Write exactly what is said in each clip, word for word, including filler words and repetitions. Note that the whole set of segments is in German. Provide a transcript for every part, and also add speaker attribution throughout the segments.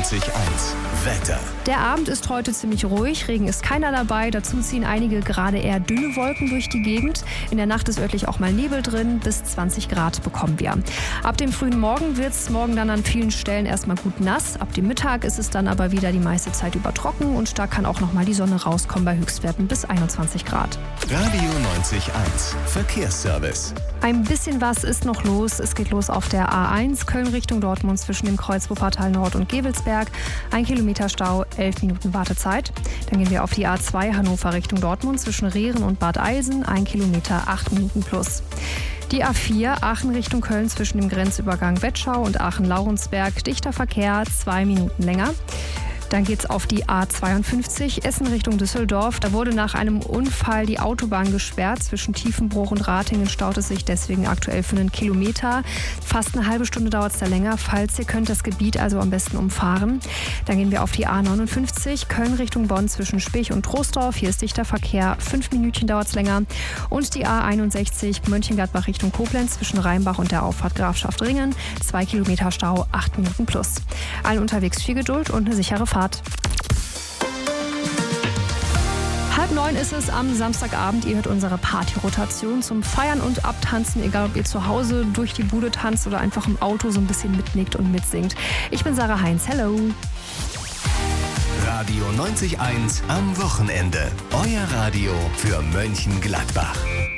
Speaker 1: neunzig Komma eins. Wetter.
Speaker 2: Der Abend ist heute ziemlich ruhig, Regen ist keiner dabei, dazu ziehen einige gerade eher dünne Wolken durch die Gegend. In der Nacht ist örtlich auch mal Nebel drin, bis zwanzig Grad bekommen wir. Ab dem frühen Morgen wird es morgen dann an vielen Stellen erstmal gut nass. Ab dem Mittag ist es dann aber wieder die meiste Zeit über trocken und da kann auch noch mal die Sonne rauskommen bei Höchstwerten bis einundzwanzig Grad.
Speaker 1: Radio neunzig Komma eins. Verkehrsservice.
Speaker 2: Ein bisschen was ist noch los. Es geht los auf der A eins Köln Richtung Dortmund zwischen dem Kreuz Wuppertal Nord und Gevelsberg. Ein Kilometer Stau, elf Minuten Wartezeit. Dann gehen wir auf die A zwei Hannover Richtung Dortmund zwischen Rehren und Bad Eilsen. Ein Kilometer, acht Minuten plus. Die A vier Aachen Richtung Köln zwischen dem Grenzübergang Wettschau und Aachen-Laurensberg. Dichter Verkehr, zwei Minuten länger. Dann geht's auf die A zweiundfünfzig Essen Richtung Düsseldorf. Da wurde nach einem Unfall die Autobahn gesperrt. Zwischen Tiefenbruch und Ratingen staut es sich deswegen aktuell für einen Kilometer. Fast eine halbe Stunde dauert es da länger. Falls ihr könnt, das Gebiet also am besten umfahren. Dann gehen wir auf die A neunundfünfzig Köln Richtung Bonn zwischen Spich und Troisdorf. Hier ist dichter Verkehr. Fünf Minütchen dauert es länger. Und die A einundsechzig Mönchengladbach Richtung Koblenz zwischen Rheinbach und der Auffahrt Grafschaft Ringen. Zwei Kilometer Stau, acht Minuten plus. Allen unterwegs viel Geduld und eine sichere Fahrt. Halb neun ist es am Samstagabend. Ihr hört unsere Party-Rotation zum Feiern und Abtanzen, egal ob ihr zu Hause durch die Bude tanzt oder einfach im Auto so ein bisschen mitnickt und mitsingt. Ich bin Sarah Heinz. Hello.
Speaker 1: Radio neunzig Komma eins am Wochenende. Euer Radio für Mönchengladbach.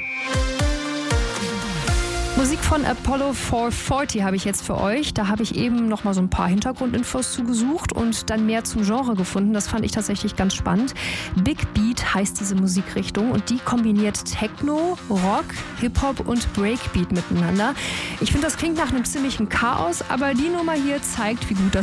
Speaker 2: Musik von Apollo vierhundertvierzig habe ich jetzt für euch. Da habe ich eben noch mal so ein paar Hintergrundinfos zugesucht und dann mehr zum Genre gefunden. Das fand ich tatsächlich ganz spannend. Big Beat heißt diese Musikrichtung und die kombiniert Techno, Rock, Hip-Hop und Breakbeat miteinander. Ich finde, das klingt nach einem ziemlichen Chaos, aber die Nummer hier zeigt, wie gut das